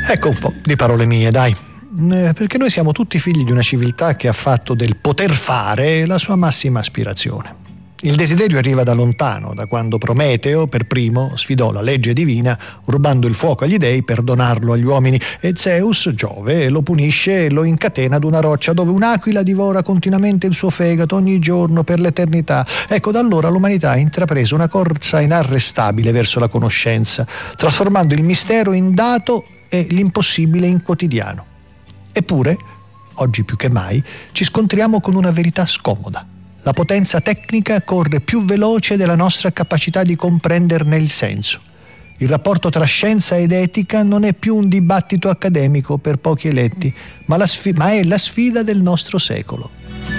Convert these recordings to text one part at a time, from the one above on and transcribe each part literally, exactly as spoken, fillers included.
Ecco un po' di parole mie, dai. Eh, perché noi siamo tutti figli di una civiltà che ha fatto del poter fare la sua massima aspirazione. Il desiderio arriva da lontano, da quando Prometeo per primo sfidò la legge divina rubando il fuoco agli dei per donarlo agli uomini, e Zeus, Giove, lo punisce e lo incatena ad una roccia dove un'aquila divora continuamente il suo fegato ogni giorno per l'eternità. Ecco, da allora l'umanità ha intrapreso una corsa inarrestabile verso la conoscenza, trasformando il mistero in dato e l'impossibile in quotidiano. Eppure, oggi più che mai, ci scontriamo con una verità scomoda. La potenza tecnica corre più veloce della nostra capacità di comprenderne il senso. Il rapporto tra scienza ed etica non è più un dibattito accademico per pochi eletti, ma, la sfi- ma è la sfida del nostro secolo.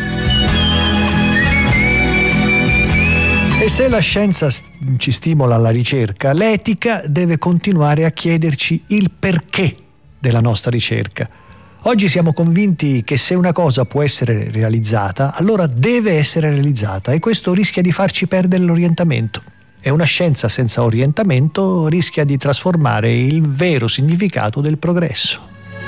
E se la scienza st- ci stimola alla ricerca, l'etica deve continuare a chiederci il perché della nostra ricerca. Oggi siamo convinti che se una cosa può essere realizzata, allora deve essere realizzata, e questo rischia di farci perdere l'orientamento. E una scienza senza orientamento rischia di trasformare il vero significato del progresso.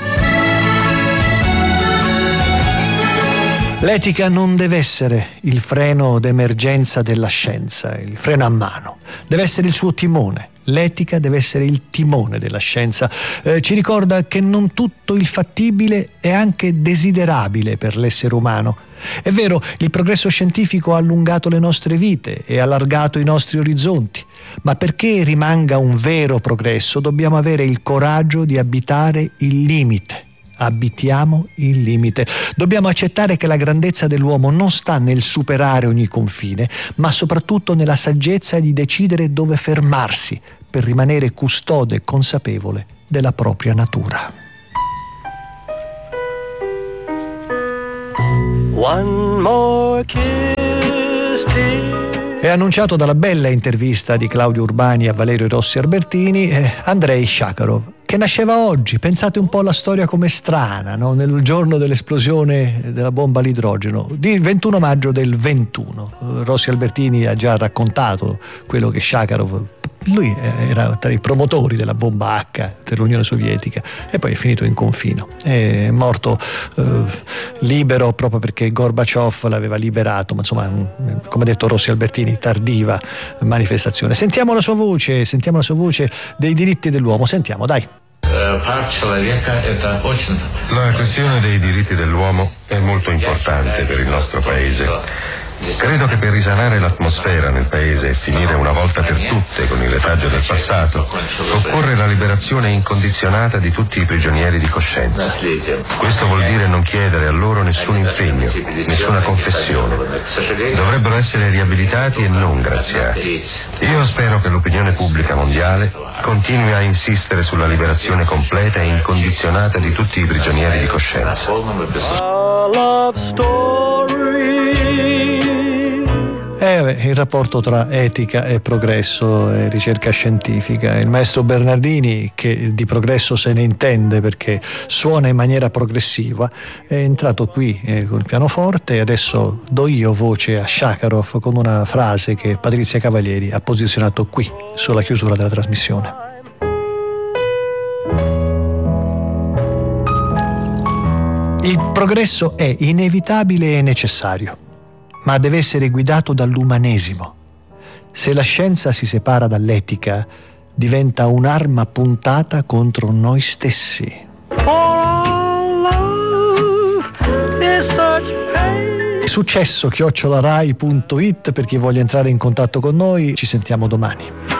L'etica non deve essere il freno d'emergenza della scienza, il freno a mano. Deve essere il suo timone. L'etica deve essere il timone della scienza. Eh, ci ricorda che non tutto il fattibile è anche desiderabile per l'essere umano. È vero, il progresso scientifico ha allungato le nostre vite e allargato i nostri orizzonti, ma perché rimanga un vero progresso dobbiamo avere il coraggio di abitare il limite. Abitiamo il limite. Dobbiamo accettare che la grandezza dell'uomo non sta nel superare ogni confine, ma soprattutto nella saggezza di decidere dove fermarsi per rimanere custode e consapevole della propria natura. One more kiss, dear. È annunciato dalla bella intervista di Claudio Urbani a Valerio Rossi Albertini eh, Andrei Sacharov, che nasceva oggi. Pensate un po' alla storia come strana, no? Nel giorno dell'esplosione della bomba all'idrogeno, di ventuno maggio del ventuno. Rossi Albertini ha già raccontato quello che Sacharov, lui era tra i promotori della bomba H dell'Unione Sovietica, e poi è finito in confino. È morto eh, libero proprio perché Gorbaciov l'aveva liberato, ma insomma, come ha detto Rossi Albertini, tardiva manifestazione. Sentiamo la sua voce, sentiamo la sua voce dei diritti dell'uomo. Sentiamo, dai. La questione dei diritti dell'uomo è molto importante per il nostro paese. Credo che per risanare l'atmosfera nel paese e finire una volta per tutte con il retaggio del passato, occorre la liberazione incondizionata di tutti i prigionieri di coscienza. Questo vuol dire non chiedere a loro nessun impegno, nessuna confessione. Dovrebbero essere riabilitati e non graziati. Io spero che l'opinione pubblica mondiale continui a insistere sulla liberazione completa e incondizionata di tutti i prigionieri di coscienza. È il rapporto tra etica e progresso e ricerca scientifica. Il maestro Bernardini, che di progresso se ne intende perché suona in maniera progressiva, è entrato qui eh, col pianoforte, e adesso do io voce a Sacharov con una frase che Patrizia Cavalieri ha posizionato qui sulla chiusura della trasmissione. Il progresso è inevitabile e necessario, ma deve essere guidato dall'umanesimo. Se la scienza si separa dall'etica, diventa un'arma puntata contro noi stessi. Successo chiocciola rai punto it per chi voglia entrare in contatto con noi. Ci sentiamo domani.